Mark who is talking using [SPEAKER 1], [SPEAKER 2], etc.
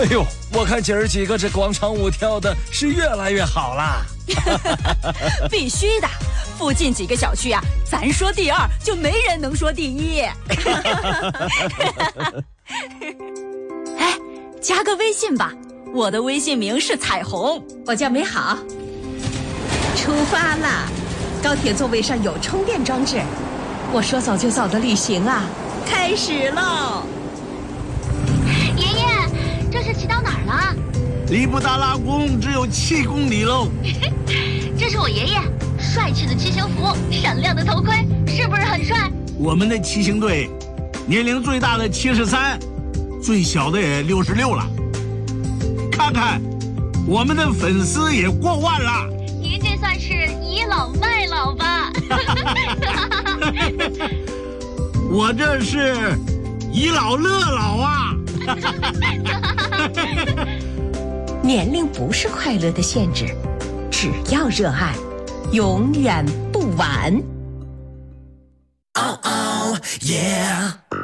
[SPEAKER 1] 哎呦，我看今儿几个这广场舞跳的是越来越好啦。
[SPEAKER 2] 必须的，附近几个小区啊，咱说第二就没人能说第一。哎，加个微信吧，我的微信名是彩虹，
[SPEAKER 3] 我叫美好。出发啦！高铁座位上有充电装置，我说走就走的旅行啊，开始喽！
[SPEAKER 4] 爷爷，这是骑到哪儿了？
[SPEAKER 5] 离布达拉宫只有7公里喽。
[SPEAKER 4] 这是我爷爷，帅气的骑行服，闪亮的头盔，是不是很帅？
[SPEAKER 5] 我们的骑行队，年龄最大的73，最小的也66了。看看，我们的粉丝也过万了。
[SPEAKER 4] 您这算是倚老卖老吧？
[SPEAKER 5] 我这是倚老乐老啊！
[SPEAKER 3] 年龄不是快乐的限制，只要热爱，永远不晚。
[SPEAKER 6] Oh, oh, yeah.